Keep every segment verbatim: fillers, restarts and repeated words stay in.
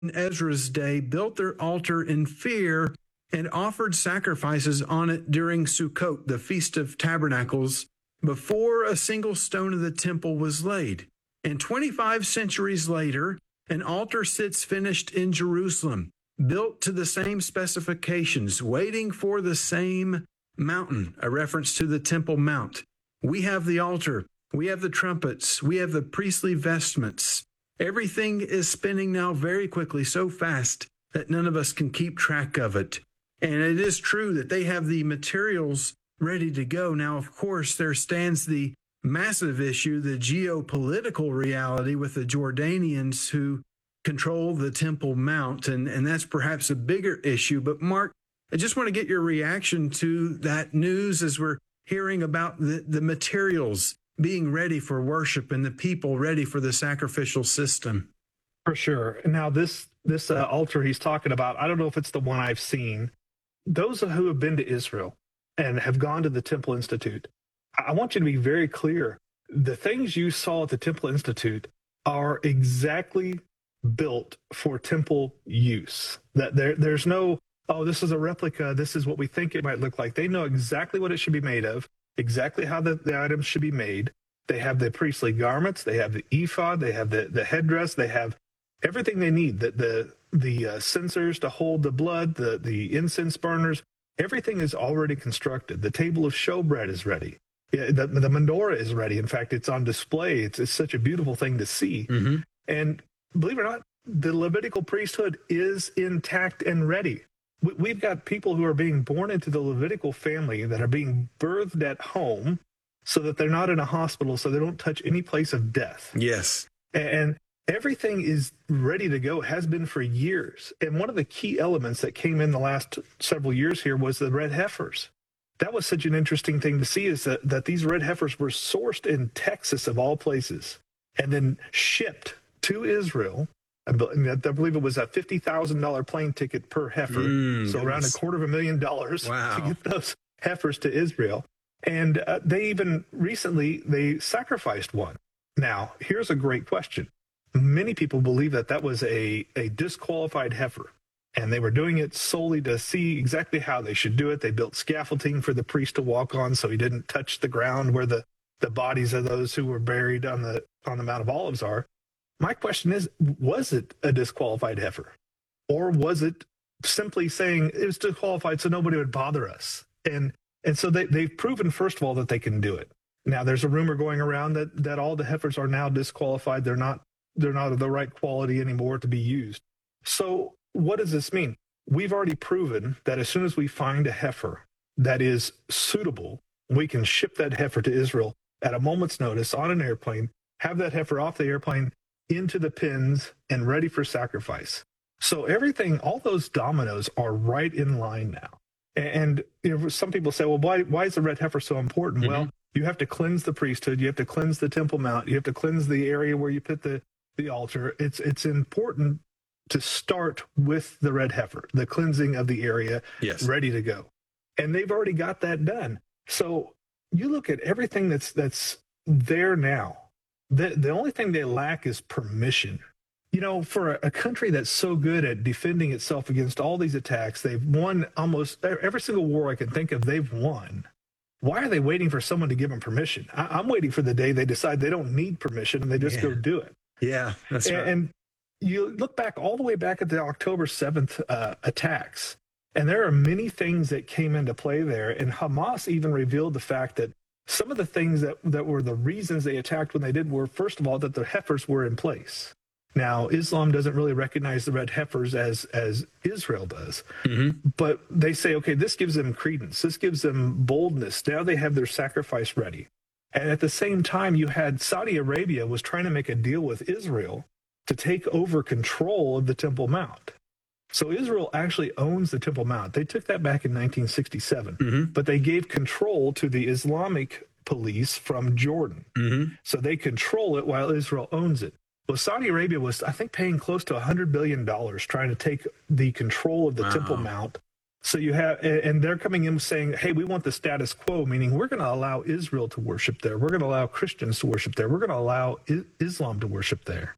in Ezra's day built their altar in fear and offered sacrifices on it during Sukkot, the Feast of Tabernacles, before a single stone of the temple was laid. And twenty-five centuries later, an altar sits finished in Jerusalem, built to the same specifications, waiting for the same mountain, a reference to the Temple Mount. We have the altar, we have the trumpets, we have the priestly vestments. Everything is spinning now very quickly, so fast that none of us can keep track of it. And it is true that they have the materials ready to go. Now, of course, there stands the massive issue, the geopolitical reality with the Jordanians who control the Temple Mount, and, and that's perhaps a bigger issue. But Mark, I just want to get your reaction to that news as we're hearing about the, the materials being ready for worship and the people ready for the sacrificial system. For sure. Now, this this uh, altar he's talking about, I don't know if it's the one I've seen. Those who have been to Israel and have gone to the Temple Institute, I want you to be very clear. The things you saw at the Temple Institute are exactly built for temple use. That there, there's no, oh, this is a replica, this is what we think it might look like. They know exactly what it should be made of, exactly how the, the items should be made. They have the priestly garments, they have the ephod, they have the, the headdress, they have everything they need, the the, the uh, censers to hold the blood, the, the incense burners, everything is already constructed. The table of showbread is ready. Yeah, the, the menorah is ready. In fact, it's on display. It's, it's such a beautiful thing to see. Mm-hmm. And believe it or not, the Levitical priesthood is intact and ready. We, we've got people who are being born into the Levitical family that are being birthed at home so that they're not in a hospital, so they don't touch any place of death. Yes. And everything is ready to go, has been for years. And one of the key elements that came in the last several years here was the red heifers. That was such an interesting thing to see, is that, that these red heifers were sourced in Texas, of all places, and then shipped to Israel. I believe it was a fifty thousand dollars plane ticket per heifer, mm, so goodness. Around a quarter of a million dollars wow. to get those heifers to Israel. And uh, they even recently, they sacrificed one. Now, here's a great question. Many people believe that that was a, a disqualified heifer, and they were doing it solely to see exactly how they should do it. They built scaffolding for the priest to walk on so he didn't touch the ground where the, the bodies of those who were buried on the on the Mount of Olives are. My question is, was it a disqualified heifer? Or was it simply saying it was disqualified so nobody would bother us? And and so they, they've proven, first of all, that they can do it. Now, there's a rumor going around that, that all the heifers are now disqualified. They're not they're not of the right quality anymore to be used. So what does this mean? We've already proven that as soon as we find a heifer that is suitable, we can ship that heifer to Israel at a moment's notice on an airplane, have that heifer off the airplane into the pens and ready for sacrifice. So everything, all those dominoes are right in line now. And you know, some people say, well, why, why is the red heifer so important? Mm-hmm. Well, you have to cleanse the priesthood. You have to cleanse the Temple Mount. You have to cleanse the area where you put the, the altar. It's, it's important to start with the red heifer, the cleansing of the area, yes. ready to go. And they've already got that done. So you look at everything that's that's there now. The, the only thing they lack is permission. You know, for a, a country that's so good at defending itself against all these attacks, they've won almost every single war I can think of, they've won. Why are they waiting for someone to give them permission? I, I'm waiting for the day they decide they don't need permission and they just yeah. go do it. Yeah, that's and, right. And you look back all the way back at the October seventh uh, attacks, and there are many things that came into play there. And Hamas even revealed the fact that some of the things that, that were the reasons they attacked when they did were, first of all, that the heifers were in place. Now, Islam doesn't really recognize the red heifers as as Israel does. Mm-hmm. But they say, okay, this gives them credence. This gives them boldness. Now they have their sacrifice ready. And at the same time, you had Saudi Arabia was trying to make a deal with Israel to take over control of the Temple Mount. So Israel actually owns the Temple Mount. They took that back in nineteen sixty-seven, mm-hmm. but they gave control to the Islamic police from Jordan. Mm-hmm. So they control it while Israel owns it. Well, Saudi Arabia was, I think, paying close to one hundred billion dollars trying to take the control of the wow. Temple Mount. So you have, and they're coming in saying, hey, we want the status quo, meaning we're going to allow Israel to worship there. We're going to allow Christians to worship there. We're going to allow I- Islam to worship there.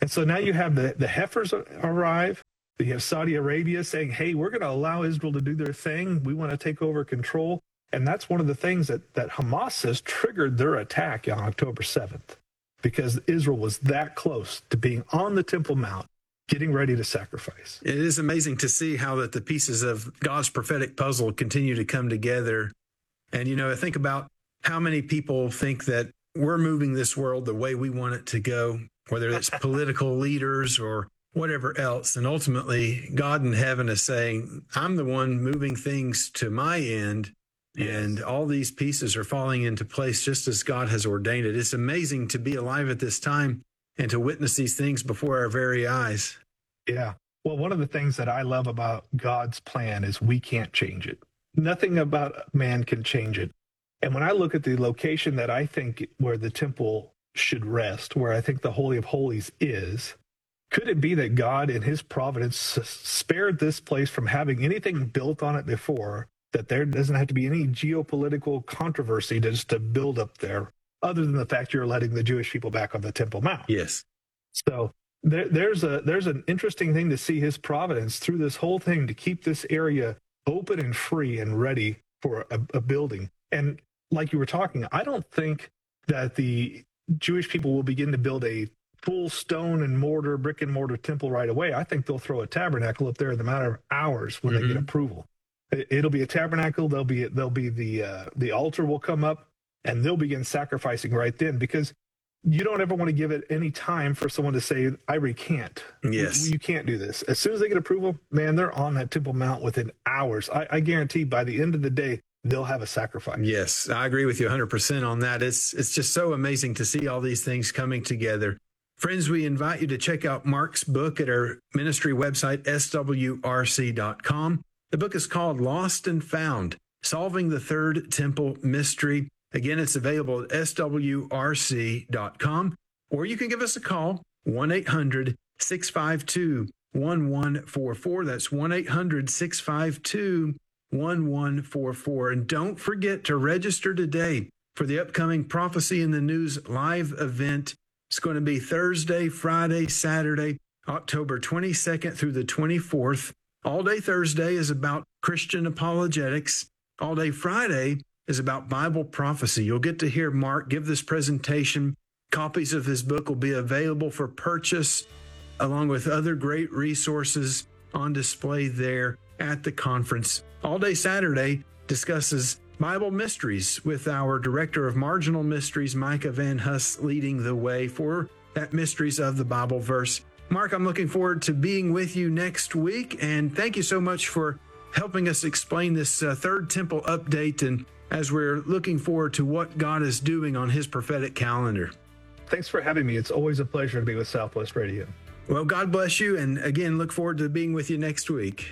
And so now you have the, the heifers arrive. You have Saudi Arabia saying, hey, we're going to allow Israel to do their thing. We want to take over control. And that's one of the things that, that Hamas says triggered their attack on October seventh, because Israel was that close to being on the Temple Mount, getting ready to sacrifice. It is amazing to see how that the pieces of God's prophetic puzzle continue to come together. And, you know, I think about how many people think that we're moving this world the way we want it to go, whether it's political leaders or whatever else. And ultimately, God in heaven is saying, I'm the one moving things to my end. Yes. And all these pieces are falling into place just as God has ordained it. It's amazing to be alive at this time and to witness these things before our very eyes. Yeah. Well, one of the things that I love about God's plan is we can't change it. Nothing about man can change it. And when I look at the location that I think where the temple should rest, where I think the Holy of Holies is, could it be that God in his providence spared this place from having anything built on it before, that there doesn't have to be any geopolitical controversy just to build up there, other than the fact you're letting the Jewish people back on the Temple Mount? Yes. So there, there's a there's an interesting thing to see his providence through this whole thing to keep this area open and free and ready for a, a building. And like you were talking, I don't think that the Jewish people will begin to build a full stone and mortar, brick and mortar temple right away. I think they'll throw a tabernacle up there in a matter of hours when mm-hmm. they get approval. It'll be a tabernacle. There'll be there'll be the uh, the altar will come up, and they'll begin sacrificing right then, because you don't ever want to give it any time for someone to say, I recant. Yes. You, you can't do this. As soon as they get approval, man, they're on that Temple Mount within hours. I, I guarantee by the end of the day, they'll have a sacrifice. Yes, I agree with you one hundred percent on that. It's it's just so amazing to see all these things coming together. Friends, we invite you to check out Mark's book at our ministry website, S W R C dot com. The book is called Lost and Found, Solving the Third Temple Mystery. Again, it's available at S W R C dot com, or you can give us a call, one eight hundred, six five two, one one four four. That's one eight hundred, six five two, one one four four. And don't forget to register today for the upcoming Prophecy in the News live event. It's going to be Thursday, Friday, Saturday, October twenty-second through the twenty-fourth. All day Thursday is about Christian apologetics. All day Friday is about Bible prophecy. You'll get to hear Mark give this presentation. Copies of his book will be available for purchase, along with other great resources on display there at the conference. All day Saturday discusses Bible mysteries with our Director of Marginal Mysteries, Micah Van Huss, leading the way for that Mysteries of the Bible verse. Mark, I'm looking forward to being with you next week, and thank you so much for helping us explain this uh, third temple update, and as we're looking forward to what God is doing on his prophetic calendar. Thanks for having me. It's always a pleasure to be with Southwest Radio. Well, God bless you, and again, look forward to being with you next week.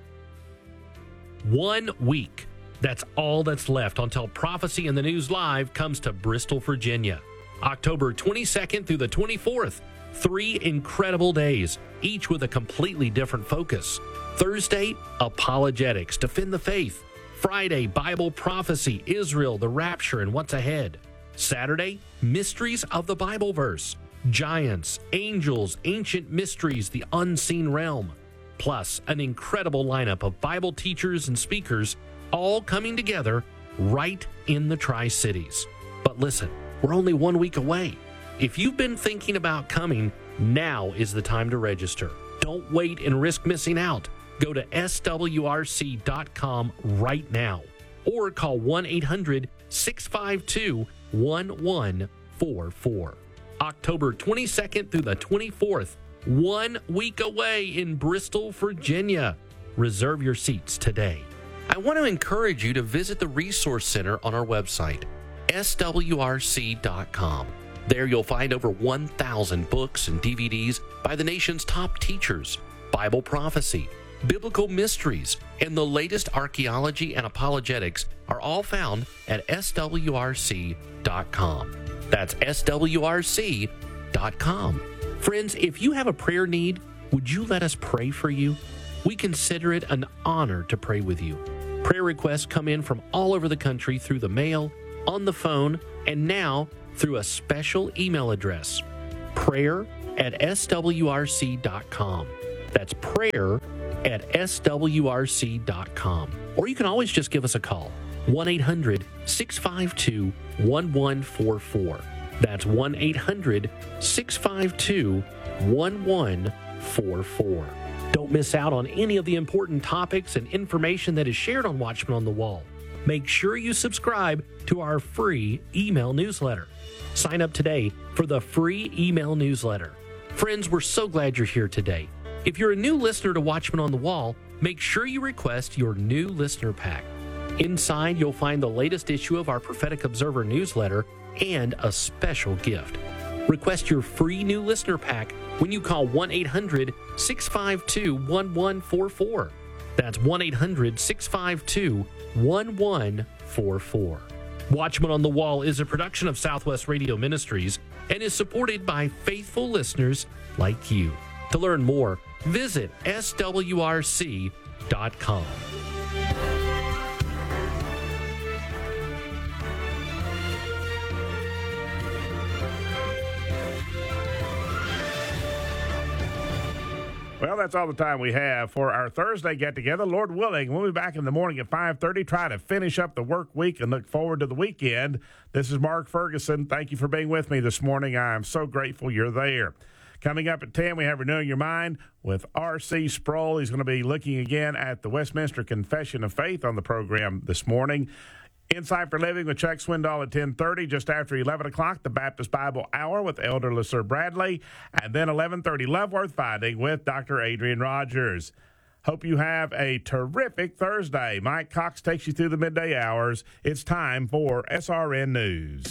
One week. That's all that's left until Prophecy in the News Live comes to Bristol, Virginia. October twenty-second through the twenty-fourth. Three incredible days, each with a completely different focus. Thursday, apologetics, defend the faith. Friday, Bible prophecy, Israel, the rapture, and what's ahead. Saturday, mysteries of the Bible verse, giants, angels, ancient mysteries, the unseen realm. Plus, an incredible lineup of Bible teachers and speakers, all coming together right in the Tri-Cities. But listen, we're only one week away. If you've been thinking about coming, now is the time to register. Don't wait and risk missing out. Go to S W R C dot com right now or call one eight hundred, six five two, one one four four. October twenty-second through the twenty-fourth, one week away in Bristol, Virginia. Reserve your seats today. I want to encourage you to visit the Resource Center on our website, S W R C dot com. There you'll find over one thousand books and D V Ds by the nation's top teachers, Bible prophecy, biblical mysteries, and the latest archaeology and apologetics are all found at S W R C dot com. That's S W R C dot com. Friends, if you have a prayer need, would you let us pray for you? We consider it an honor to pray with you. Prayer requests come in from all over the country through the mail, on the phone, and now through a special email address. prayer at s w r c dot com. That's prayer at s w r c dot com. Or you can always just give us a call, one eight hundred six five two one one four four. That's one eight hundred six five two one one four four. Don't miss out on any of the important topics and information that is shared on Watchmen on the Wall. Make sure you subscribe to our free email newsletter. Sign up today for the free email newsletter. Friends, we're so glad you're here today. If you're a new listener to Watchmen on the Wall, make sure you request your new listener pack. Inside, you'll find the latest issue of our Prophetic Observer newsletter and a special gift. Request your free new listener pack when you call one eight hundred six five two one one four four. That's one eight hundred six five two one one four four. Watchmen on the Wall is a production of Southwest Radio Ministries and is supported by faithful listeners like you. To learn more, visit s w r c dot com. Well, that's all the time we have for our Thursday get-together. Lord willing, we'll be back in the morning at five thirty, trying to finish up the work week and look forward to the weekend. This is Mark Ferguson. Thank you for being with me this morning. I am so grateful you're there. Coming up at ten, we have Renewing Your Mind with R C Sproul. He's going to be looking again at the Westminster Confession of Faith on the program this morning. Insight for Living with Chuck Swindoll at ten thirty. Just after eleven o'clock, the Baptist Bible Hour with Elder LeSir Bradley. And then eleven thirty, Love Worth Finding with Doctor Adrian Rogers. Hope you have a terrific Thursday. Mike Cox takes you through the midday hours. It's time for S R N News.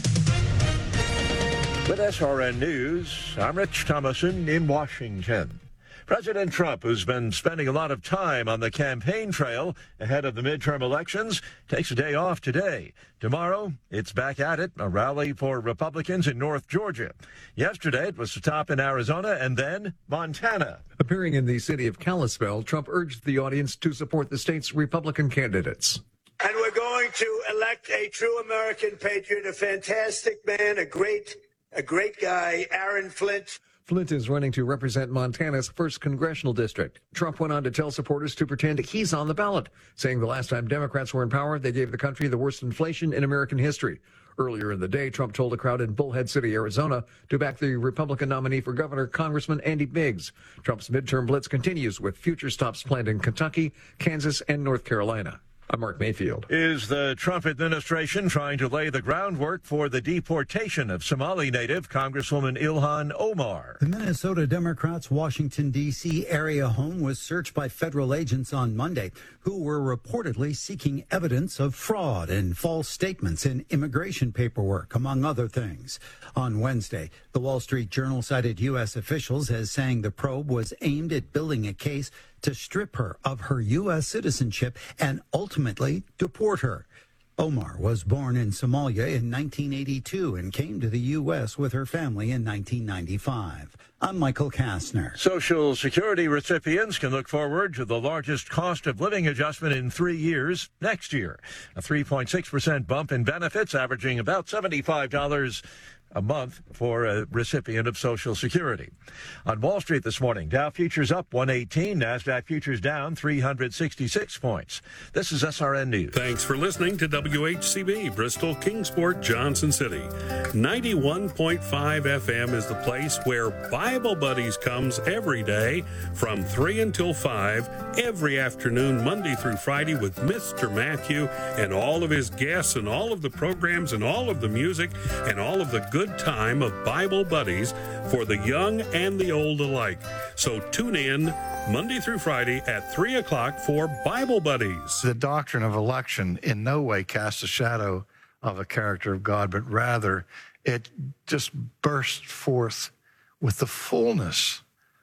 With S R N News, I'm Rich Thomason in Washington. President Trump, who's been spending a lot of time on the campaign trail ahead of the midterm elections, takes a day off today. Tomorrow, it's back at it, a rally for Republicans in North Georgia. Yesterday, it was a stop in Arizona and then Montana. Appearing in the city of Kalispell, Trump urged the audience to support the state's Republican candidates. And we're going to elect a true American patriot, a fantastic man, a great, a great guy, Aaron Flint. Flint is running to represent Montana's first congressional district. Trump went on to tell supporters to pretend he's on the ballot, saying the last time Democrats were in power, they gave the country the worst inflation in American history. Earlier in the day, Trump told a crowd in Bullhead City, Arizona, to back the Republican nominee for governor, Congressman Andy Biggs. Trump's midterm blitz continues with future stops planned in Kentucky, Kansas, and North Carolina. I'm Mark Mayfield. Is the Trump administration trying to lay the groundwork for the deportation of Somali native Congresswoman Ilhan Omar? The Minnesota Democrats' Washington, D C area home was searched by federal agents on Monday who were reportedly seeking evidence of fraud and false statements in immigration paperwork, among other things. On Wednesday, the Wall Street Journal cited U S officials as saying the probe was aimed at building a case to strip her of her U S citizenship and ultimately deport her. Omar was born in Somalia in nineteen eighty-two and came to the U S with her family in nineteen ninety-five. I'm Michael Kastner. Social Security recipients can look forward to the largest cost of living adjustment in three years next year. A three point six percent bump in benefits, averaging about seventy-five dollars a month for a recipient of Social Security. On Wall Street this morning, Dow futures up one eighteen, NASDAQ futures down three hundred sixty-six points. This is S R N News. Thanks for listening to W H C B, Bristol, Kingsport, Johnson City. ninety-one point five F M is the place where Bible Buddies comes every day from three until five, every afternoon, Monday through Friday, with Mister Matthew and all of his guests and all of the programs and all of the music and all of the good time of Bible Buddies for the young and the old alike. So tune in Monday through Friday at three o'clock for Bible Buddies. The doctrine of election in no way casts a shadow of a character of God, but rather it just bursts forth with the fullness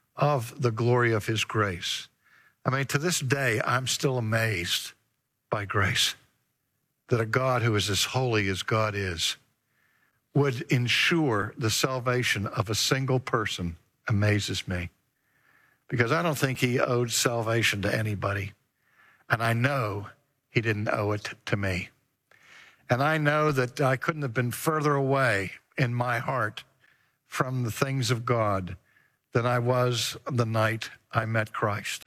of the glory of his grace. I mean, to this day, I'm still amazed by grace, that a God who is as holy as God is would ensure the salvation of a single person amazes me. Because I don't think he owed salvation to anybody. And I know he didn't owe it to me. And I know that I couldn't have been further away in my heart from the things of God than I was the night I met Christ.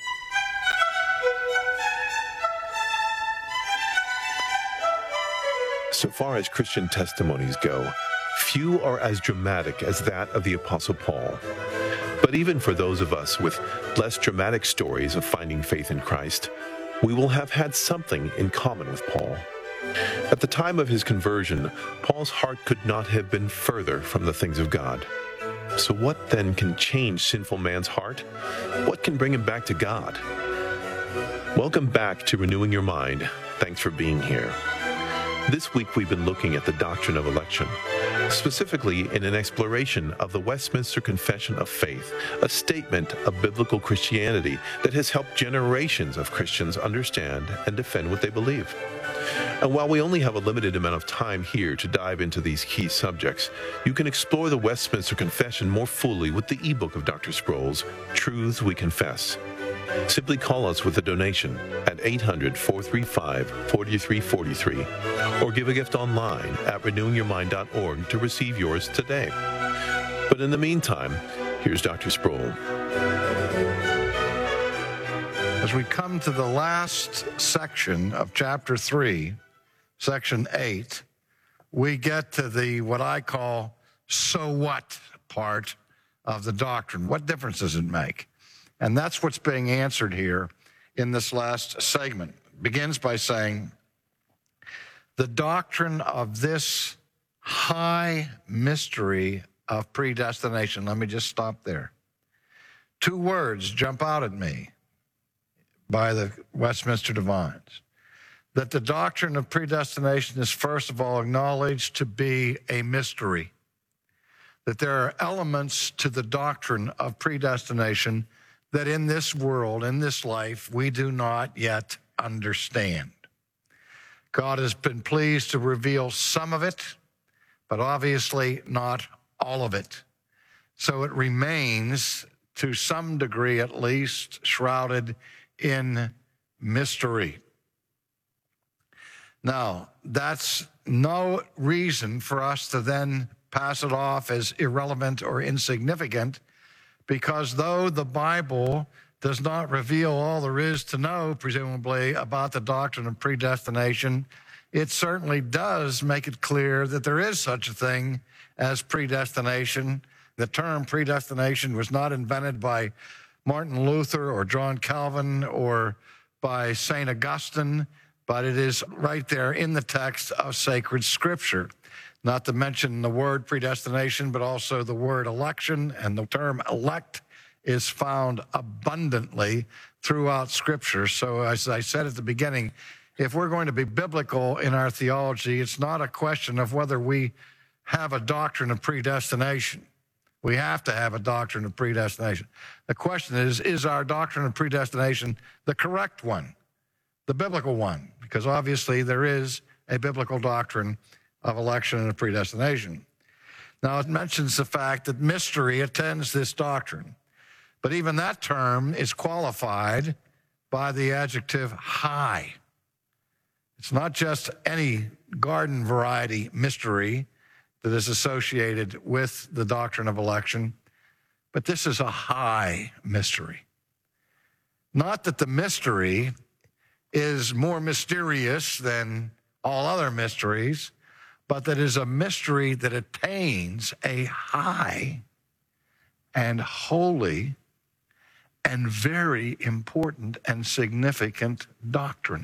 So far as Christian testimonies go, few are as dramatic as that of the Apostle Paul. But even for those of us with less dramatic stories of finding faith in Christ, we will have had something in common with Paul. At the time of his conversion, Paul's heart could not have been further from the things of God. So what then can change sinful man's heart? What can bring him back to God? Welcome back to Renewing Your Mind. Thanks for being here. This week we've been looking at the doctrine of election, specifically in an exploration of the Westminster Confession of Faith, a statement of biblical Christianity that has helped generations of Christians understand and defend what they believe. And while we only have a limited amount of time here to dive into these key subjects, you can explore the Westminster Confession more fully with the ebook of Doctor Sproul's Truths We Confess. Simply call us with a donation at eight hundred, four three five, four three four three or give a gift online at renewing your mind dot org to receive yours today. But in the meantime, here's Doctor Sproul. As we come to the last section of chapter three, section eight, we get to the what I call so what part of the doctrine. What difference does it make? And that's what's being answered here in this last segment. It begins by saying, the doctrine of this high mystery of predestination. Let me just stop there. Two words jump out at me by the Westminster Divines. That the doctrine of predestination is first of all acknowledged to be a mystery. That there are elements to the doctrine of predestination that in this world, in this life, we do not yet understand. God has been pleased to reveal some of it, but obviously not all of it. So it remains, to some degree at least, shrouded in mystery. Now, that's no reason for us to then pass it off as irrelevant or insignificant, because though the Bible does not reveal all there is to know, presumably, about the doctrine of predestination, it certainly does make it clear that there is such a thing as predestination. The term predestination was not invented by Martin Luther or John Calvin or by Saint Augustine, but it is right there in the text of sacred Scripture. Not to mention the word predestination, but also the word election, and the term elect is found abundantly throughout Scripture. So as I said at the beginning, if we're going to be biblical in our theology, it's not a question of whether we have a doctrine of predestination. We have to have a doctrine of predestination. The question is, is our doctrine of predestination the correct one, the biblical one? Because obviously there is a biblical doctrine of election and of predestination. Now, it mentions the fact that mystery attends this doctrine, but even that term is qualified by the adjective high. It's not just any garden variety mystery that is associated with the doctrine of election, but this is a high mystery. Not that the mystery is more mysterious than all other mysteries, but that is a mystery that attains a high and holy and very important and significant doctrine.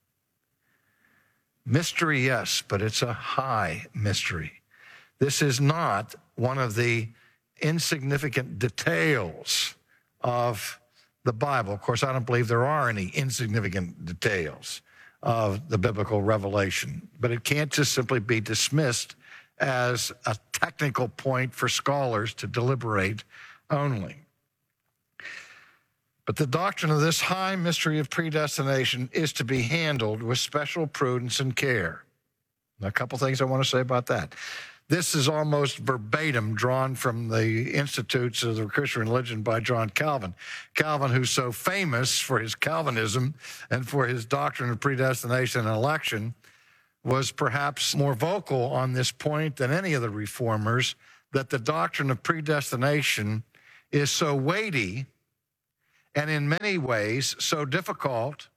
Mystery, yes, but it's a high mystery. This is not one of the insignificant details of the Bible. Of course, I don't believe there are any insignificant details of the biblical revelation, but it can't just simply be dismissed as a technical point for scholars to deliberate only. But the doctrine of this high mystery of predestination is to be handled with special prudence and care. Now, a couple things I want to say about that. This is almost verbatim drawn from the Institutes of the Christian Religion by John Calvin. Calvin, who's so famous for his Calvinism and for his doctrine of predestination and election, was perhaps more vocal on this point than any of the reformers that the doctrine of predestination is so weighty and in many ways so difficult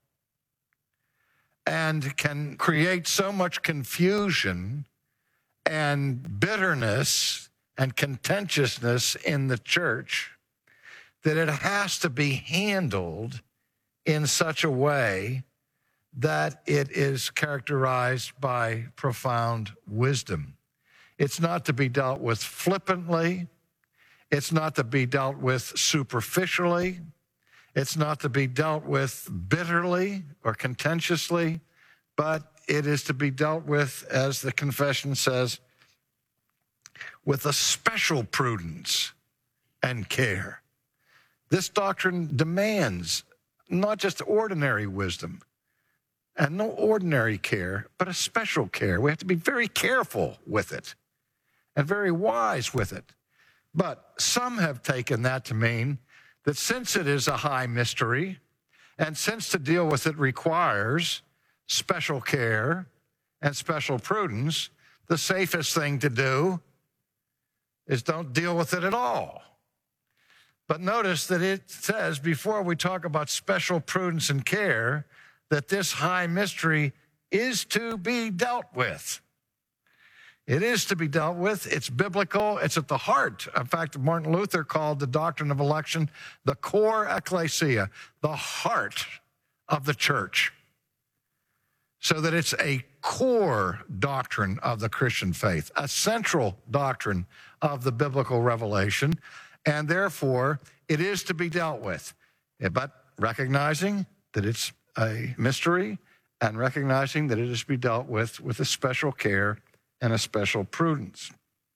and can create so much confusion and bitterness and contentiousness in the church that it has to be handled in such a way that it is characterized by profound wisdom. It's not to be dealt with flippantly. It's not to be dealt with superficially. It's not to be dealt with bitterly or contentiously, but it is to be dealt with, as the confession says, with a special prudence and care. This doctrine demands not just ordinary wisdom and no ordinary care, but a special care. We have to be very careful with it and very wise with it. But some have taken that to mean that since it is a high mystery, and since to deal with it requires special care and special prudence, the safest thing to do is don't deal with it at all. But notice that it says, before we talk about special prudence and care, that this high mystery is to be dealt with. It is to be dealt with. It's biblical. It's at the heart. In fact, Martin Luther called the doctrine of election the core ecclesia, the heart of the church, so that it's a core doctrine of the Christian faith, a central doctrine of the biblical revelation, and therefore it is to be dealt with. But recognizing that it's a mystery and recognizing that it is to be dealt with with a special care and a special prudence.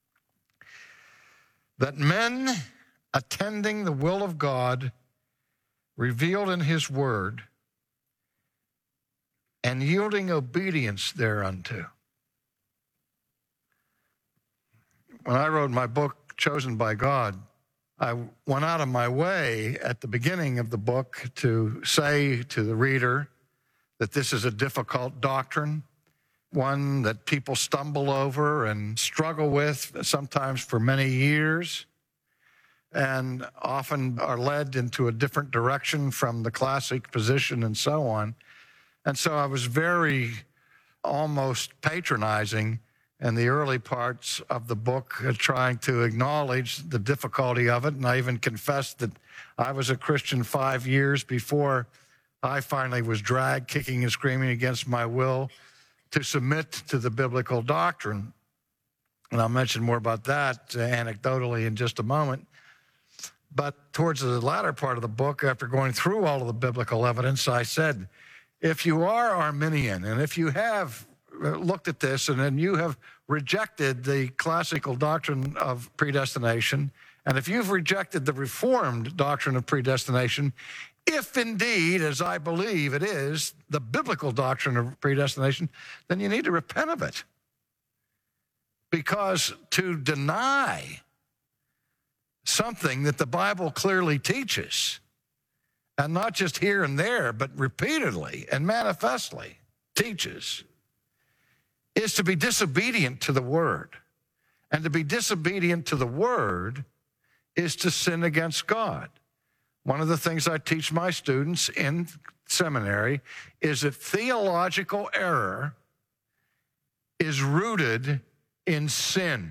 That men attending the will of God revealed in his word and yielding obedience thereunto. When I wrote my book, Chosen by God, I went out of my way at the beginning of the book to say to the reader that this is a difficult doctrine, one that people stumble over and struggle with sometimes for many years, and often are led into a different direction from the classic position and so on. And so I was very almost patronizing in the early parts of the book, uh, trying to acknowledge the difficulty of it. And I even confessed that I was a Christian five years before I finally was dragged kicking and screaming against my will to submit to the biblical doctrine. And I'll mention more about that uh, anecdotally in just a moment. But towards the latter part of the book, after going through all of the biblical evidence, I said, if you are Arminian, and if you have looked at this and then you have rejected the classical doctrine of predestination, and if you've rejected the Reformed doctrine of predestination, if indeed, as I believe it is, the biblical doctrine of predestination, then you need to repent of it. Because to deny something that the Bible clearly teaches, and not just here and there, but repeatedly and manifestly teaches, is to be disobedient to the word. And to be disobedient to the word is to sin against God. One of the things I teach my students in seminary is that theological error is rooted in sin.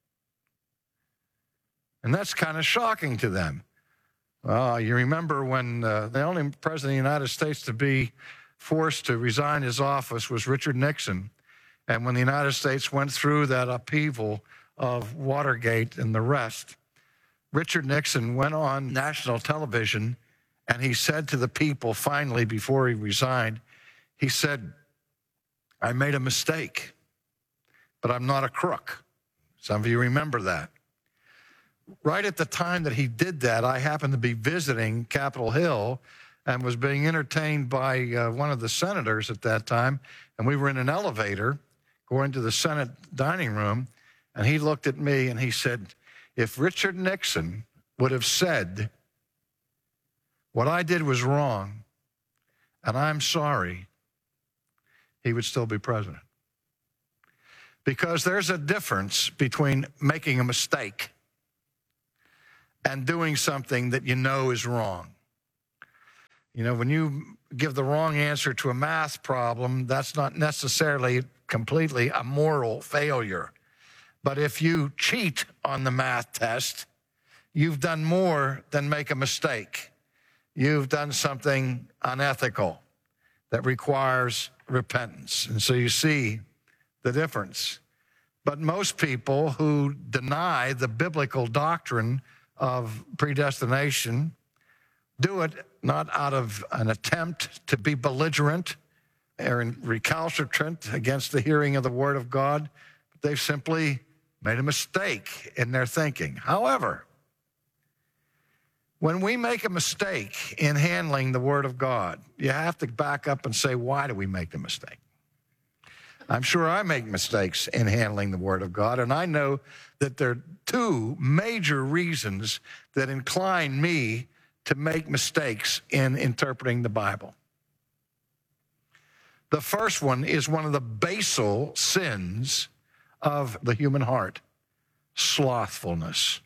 And that's kind of shocking to them. Well, you remember when uh, the only president of the United States to be forced to resign his office was Richard Nixon. And when the United States went through that upheaval of Watergate and the rest, Richard Nixon went on national television and he said to the people, finally, before he resigned, he said, I made a mistake, but I'm not a crook. Some of you remember that. Right at the time that he did that, I happened to be visiting Capitol Hill and was being entertained by uh, one of the senators at that time, and we were in an elevator going to the Senate dining room, and he looked at me and he said, if Richard Nixon would have said, what I did was wrong, and I'm sorry, he would still be president. because there's a difference between making a mistake and doing something that you know is wrong. You know, when you give the wrong answer to a math problem, that's not necessarily completely a moral failure. But if you cheat on the math test, you've done more than make a mistake. You've done something unethical that requires repentance. And so you see the difference. But most people who deny the biblical doctrine of predestination do it not out of an attempt to be belligerent or recalcitrant against the hearing of the Word of God, but they've simply made a mistake in their thinking. However, when we make a mistake in handling the Word of God, you have to back up and say, why do we make the mistake? I'm sure I make mistakes in handling the Word of God, and I know that there are two major reasons that incline me to make mistakes in interpreting the Bible. The first one is one of the basal sins of the human heart, slothfulness.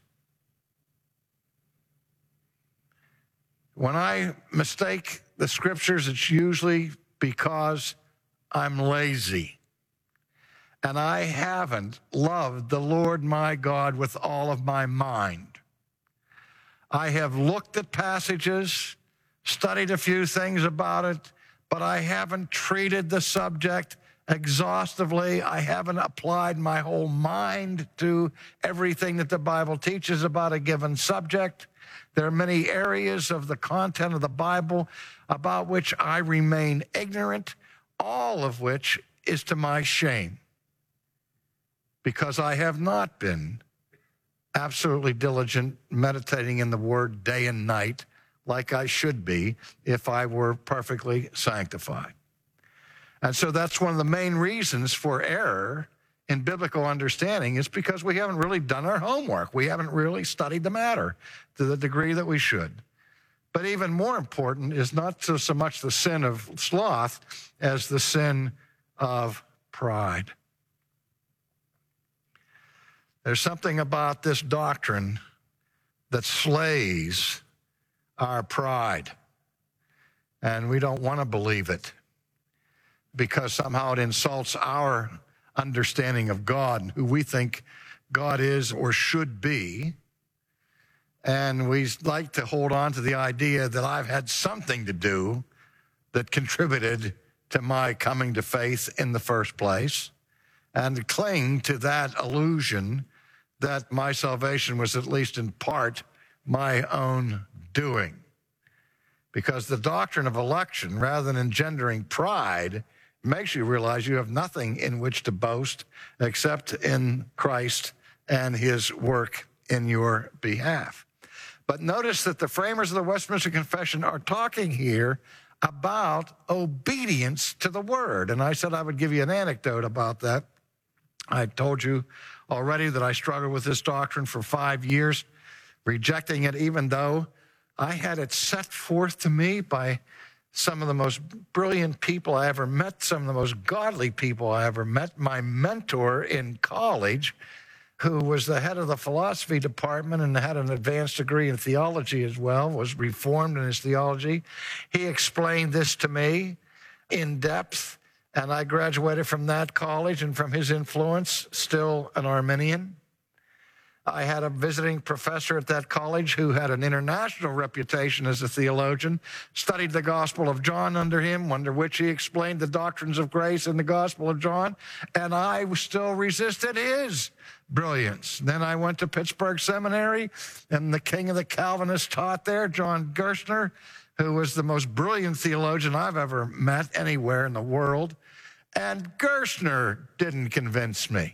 When I mistake the Scriptures, it's usually because I'm lazy and I haven't loved the Lord my God with all of my mind. I have looked at passages, studied a few things about it, but I haven't treated the subject exhaustively. I haven't applied my whole mind to everything that the Bible teaches about a given subject. There are many areas of the content of the Bible about which I remain ignorant, all of which is to my shame, because I have not been absolutely diligent, meditating in the Word day and night like I should be if I were perfectly sanctified. And so that's one of the main reasons for error in biblical understanding, is because we haven't really done our homework. We haven't really studied the matter to the degree that we should. But even more important is not so, so much the sin of sloth as the sin of pride. There's something about this doctrine that slays our pride, and we don't want to believe it because somehow it insults our understanding of God and who we think God is or should be. And we like to hold on to the idea that I've had something to do that contributed to my coming to faith in the first place, and cling to that illusion that my salvation was at least in part my own doing. Because the doctrine of election, rather than engendering pride, makes you realize you have nothing in which to boast except in Christ and his work in your behalf. But notice that the framers of the Westminster Confession are talking here about obedience to the Word. And I said I would give you an anecdote about that. I told you already that I struggled with this doctrine for five years, rejecting it even though I had it set forth to me by some of the most brilliant people I ever met, some of the most godly people I ever met. My mentor in college, who was the head of the philosophy department and had an advanced degree in theology as well, was reformed in his theology. He explained this to me in depth, and I graduated from that college and from his influence, still an Arminian. I had a visiting professor at that college who had an international reputation as a theologian, studied the Gospel of John under him, under which he explained the doctrines of grace in the Gospel of John, and I still resisted his brilliance. Then I went to Pittsburgh Seminary, and the king of the Calvinists taught there, John Gerstner, who was the most brilliant theologian I've ever met anywhere in the world, and Gerstner didn't convince me.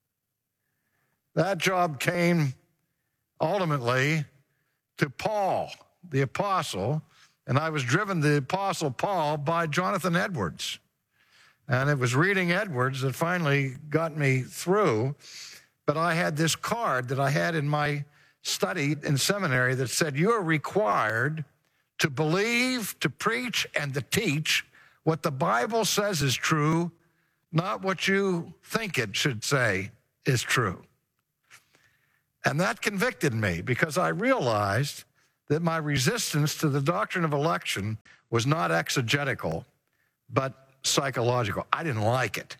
That job came ultimately to Paul, the apostle, and I was driven to the apostle Paul by Jonathan Edwards. And it was reading Edwards that finally got me through. But I had this card that I had in my study in seminary that said, you are required to believe, to preach, and to teach what the Bible says is true, not what you think it should say is true. And that convicted me because I realized that my resistance to the doctrine of election was not exegetical, but psychological. I didn't like it.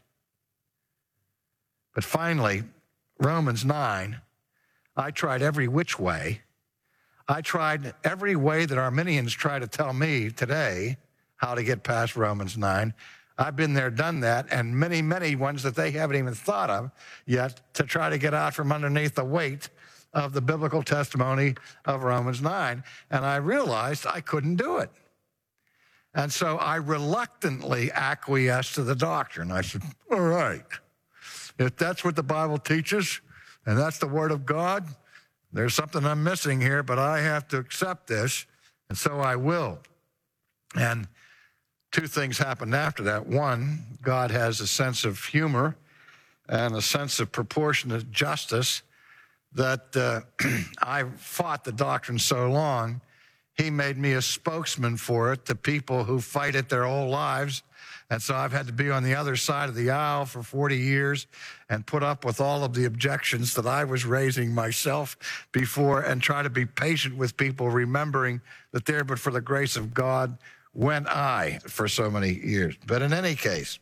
But finally, Romans nine, I tried every which way. I tried every way that Arminians try to tell me today how to get past Romans nine. I've been there, done that, and many, many ones that they haven't even thought of yet to try to get out from underneath the weight of the biblical testimony of Romans nine. And I realized I couldn't do it. And so I reluctantly acquiesced to the doctrine. I said, all right, if that's what the Bible teaches and that's the Word of God, there's something I'm missing here, but I have to accept this, and so I will. And two things happened after that. One, God has a sense of humor and a sense of proportionate justice that uh, I fought the doctrine so long, he made me a spokesman for it to people who fight it their whole lives. And so I've had to be on the other side of the aisle for forty years and put up with all of the objections that I was raising myself before and try to be patient with people, remembering that there but for the grace of God went I for so many years. But in any case,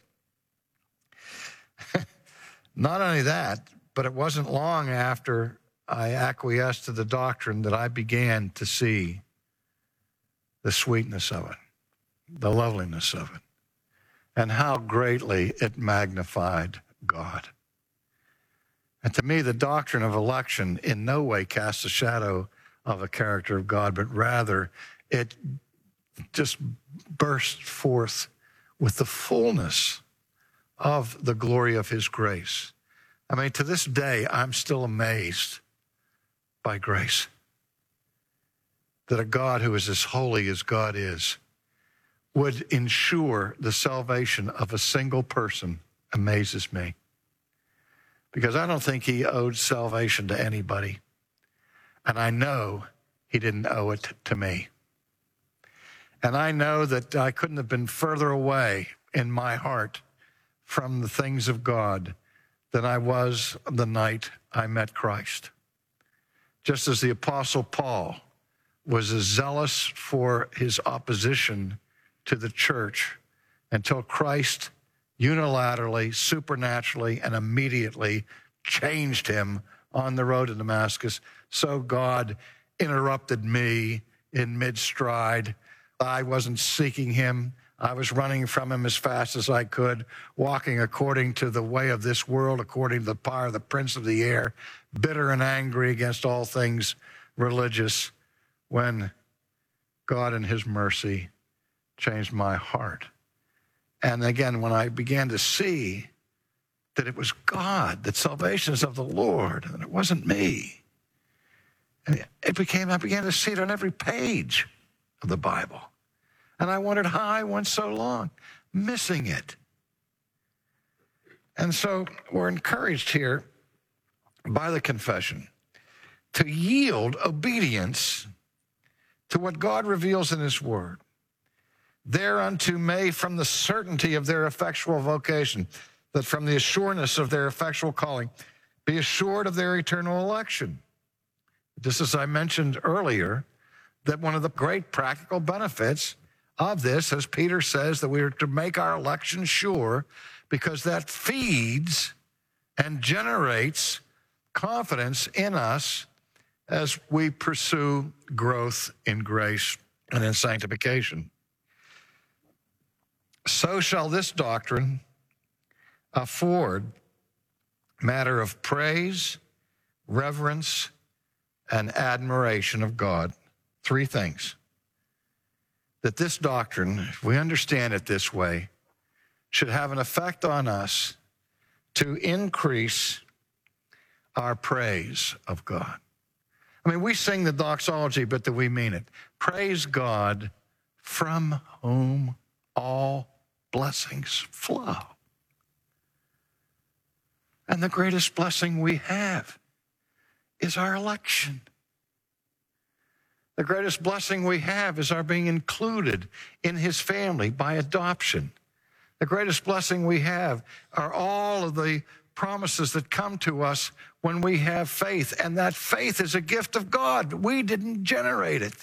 not only that, but it wasn't long after I acquiesced to the doctrine that I began to see the sweetness of it, the loveliness of it, and how greatly it magnified God. And to me, the doctrine of election in no way casts a shadow of a character of God, but rather it just burst forth with the fullness of the glory of his grace. I mean, to this day, I'm still amazed by grace that a God who is as holy as God is would ensure the salvation of a single person amazes me. Because I don't think he owed salvation to anybody. And I know he didn't owe it to me. And I know that I couldn't have been further away in my heart from the things of God than I was the night I met Christ. Just as the Apostle Paul was as zealous for his opposition to the church until Christ unilaterally, supernaturally, and immediately changed him on the road to Damascus, so God interrupted me in mid-stride. I wasn't seeking him. I was running from him as fast as I could, walking according to the way of this world, according to the power of the prince of the air, bitter and angry against all things religious, when God in his mercy changed my heart. And again, when I began to see that it was God, that salvation is of the Lord, and it wasn't me, and it became, I began to see it on every page of the Bible. And I wondered how I went so long missing it. And so we're encouraged here by the confession to yield obedience to what God reveals in his word. Thereunto may, from the certainty of their effectual vocation, that from the assuredness of their effectual calling, be assured of their eternal election. Just as I mentioned earlier, that one of the great practical benefits of this, as Peter says, that we are to make our election sure, because that feeds and generates confidence in us as we pursue growth in grace and in sanctification. So shall this doctrine afford matter of praise, reverence, and admiration of God. Three things. That this doctrine, if we understand it this way, should have an effect on us to increase our praise of God. I mean, we sing the doxology, but do we mean it? Praise God, from whom all blessings flow. And the greatest blessing we have is our election. The greatest blessing we have is our being included in his family by adoption. The greatest blessing we have are all of the promises that come to us when we have faith, and that faith is a gift of God. We didn't generate it.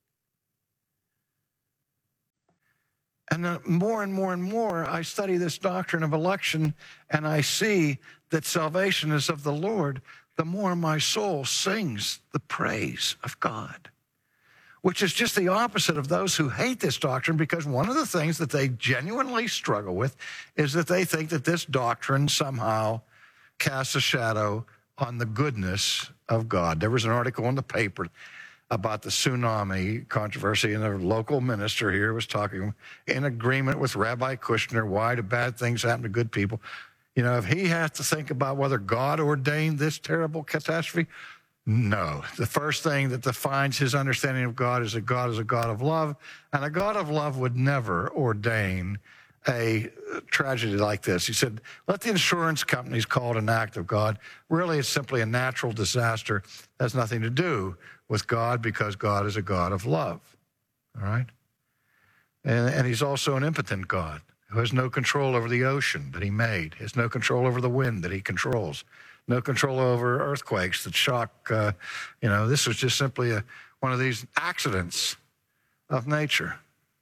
And then more and more and more, I study this doctrine of election, and I see that salvation is of the Lord, the more my soul sings the praise of God, which is just the opposite of those who hate this doctrine, because one of the things that they genuinely struggle with is that they think that this doctrine somehow casts a shadow on the goodness of God. There was an article in the paper about the tsunami controversy, and a local minister here was talking in agreement with Rabbi Kushner, why do bad things happen to good people? You know, if he has to think about whether God ordained this terrible catastrophe, no. The first thing that defines his understanding of God is that God is a God of love, and a God of love would never ordain a tragedy like this. He said, let the insurance companies call it an act of God. Really, it's simply a natural disaster. It has nothing to do with God, because God is a God of love. All right? And, and he's also an impotent God who has no control over the ocean that he made, has no control over the wind that he controls, no control over earthquakes that shock. Uh, you know, this was just simply a, one of these accidents of nature.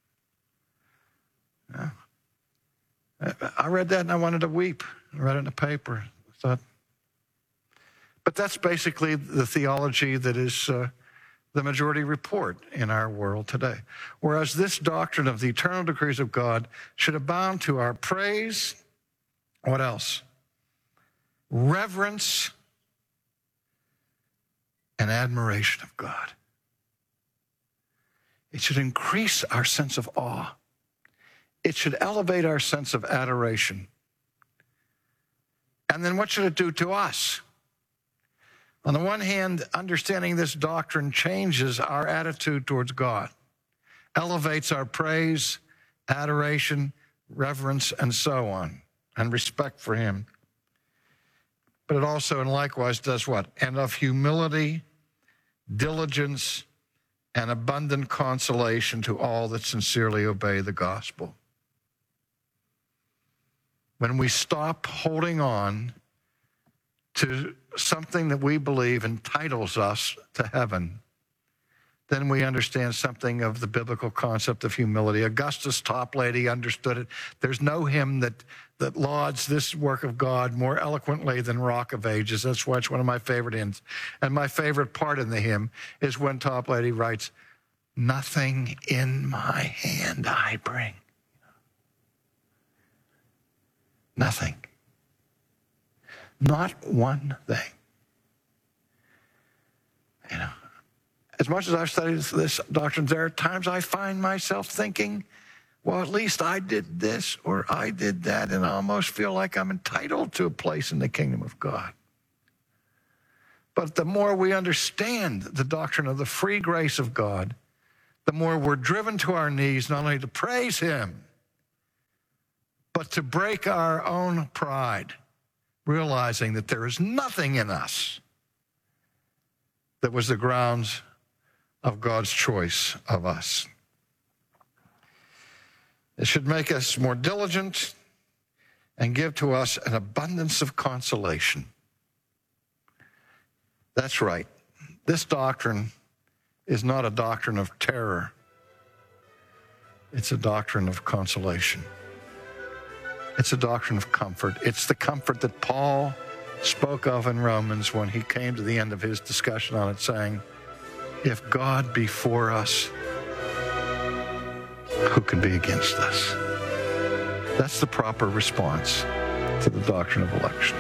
Yeah. I read that and I wanted to weep. I read it in the paper. I thought, but that's basically the theology that is uh, the majority report in our world today. Whereas this doctrine of the eternal decrees of God should abound to our praise. What else? Reverence and admiration of God. It should increase our sense of awe. It should elevate our sense of adoration. And then what should it do to us? On the one hand, understanding this doctrine changes our attitude towards God, elevates our praise, adoration, reverence, and so on, and respect for him. But it also and likewise does what? And of humility, diligence, and abundant consolation to all that sincerely obey the gospel. When we stop holding on to something that we believe entitles us to heaven, then we understand something of the biblical concept of humility. Augustus Toplady understood it. There's no hymn that, that lauds this work of God more eloquently than Rock of Ages. That's why it's one of my favorite hymns. And my favorite part in the hymn is when Toplady writes, nothing in my hand I bring. Nothing. Not one thing. You know, as much as I've studied this doctrine, there are times I find myself thinking, well, at least I did this or I did that, and I almost feel like I'm entitled to a place in the kingdom of God. But the more we understand the doctrine of the free grace of God, the more we're driven to our knees, not only to praise him, but to break our own pride, realizing that there is nothing in us that was the grounds of God's choice of us. It should make us more diligent and give to us an abundance of consolation. That's right. This doctrine is not a doctrine of terror. It's a doctrine of consolation. It's a doctrine of comfort. It's the comfort that Paul spoke of in Romans when he came to the end of his discussion on it, saying, if God be for us, who can be against us? That's the proper response to the doctrine of election.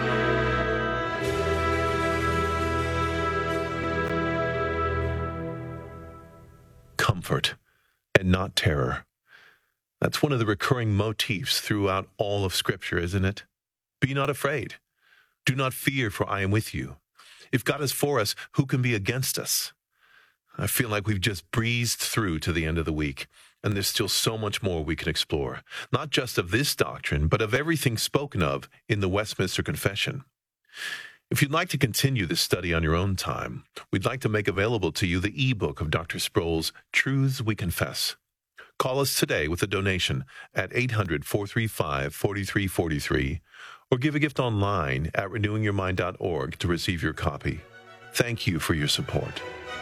Comfort and not terror. That's one of the recurring motifs throughout all of Scripture, isn't it? Be not afraid. Do not fear, for I am with you. If God is for us, who can be against us? I feel like we've just breezed through to the end of the week, and there's still so much more we can explore, not just of this doctrine, but of everything spoken of in the Westminster Confession. If you'd like to continue this study on your own time, we'd like to make available to you the ebook of Doctor Sproul's Truths We Confess. Call us today with a donation at eight hundred, four three five, four three four three or give a gift online at renewing your mind dot org to receive your copy. Thank you for your support.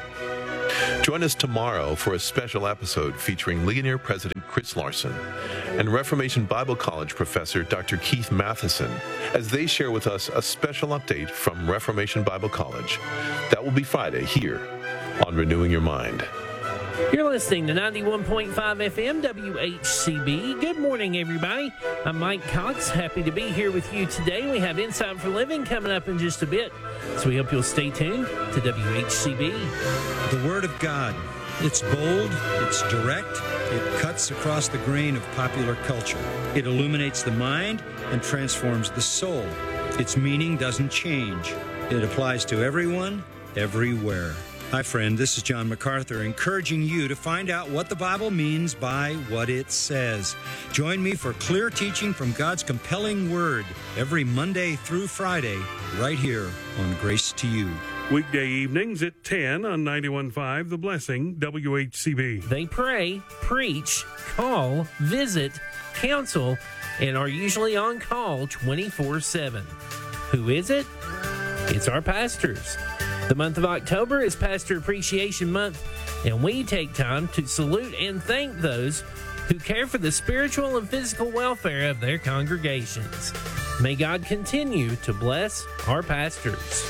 Join us tomorrow for a special episode featuring Ligonier President Chris Larson and Reformation Bible College professor Doctor Keith Matheson as they share with us a special update from Reformation Bible College. That will be Friday here on Renewing Your Mind. You're listening to ninety-one point five F M W H C B. Good morning, everybody. I'm Mike Cox. Happy to be here with you today. We have Insight for Living coming up in just a bit, so we hope you'll stay tuned to W H C B. The Word of God. It's bold, it's direct, it cuts across the grain of popular culture. It illuminates the mind and transforms the soul. Its meaning doesn't change. It applies to everyone, everywhere. Hi, friend. This is John MacArthur, encouraging you to find out what the Bible means by what it says. Join me for clear teaching from God's compelling Word every Monday through Friday, right here on Grace to You. Weekday evenings at ten on ninety-one point five The Blessing, W H C B. They pray, preach, call, visit, counsel, and are usually on call twenty-four seven. Who is it? It's our pastors. The month of October is Pastor Appreciation Month, and we take time to salute and thank those who care for the spiritual and physical welfare of their congregations. May God continue to bless our pastors.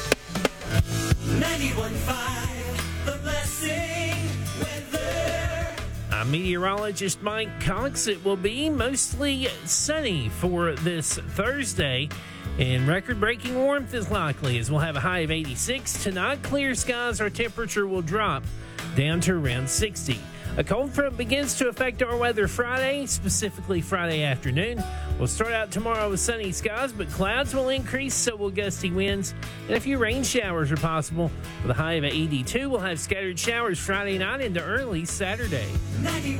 ninety-one point five The Blessing weather. I'm meteorologist Mike Cox. It will be mostly sunny for this Thursday, and record-breaking warmth is likely as we'll have a high of eighty-six. Tonight, clear skies, our temperature will drop down to around sixty. A cold front begins to affect our weather Friday, specifically Friday afternoon. We'll start out tomorrow with sunny skies, but clouds will increase, so will gusty winds, and a few rain showers are possible. With a high of eighty-two, we'll have scattered showers Friday night into early Saturday.